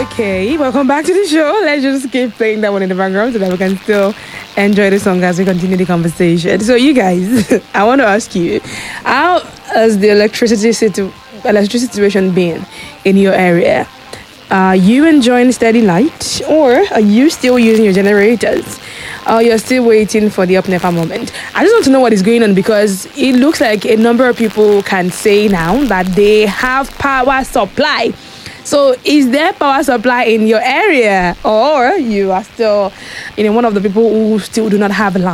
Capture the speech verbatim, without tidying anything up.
Okay, welcome back to the show. Let's just keep playing that one in the background so that we can still enjoy the song as we continue the conversation. So, you guys, I want to ask you, how has the electricity situ- electricity situation been in your area? Are you enjoying steady light, or are you still using your generators? Or you're still waiting for the up never moment? I just want to know what is going on, because it looks like a number of people can say now that they have power supply. So is there power supply in your area, or you are still, you know, one of the people who still do not have light?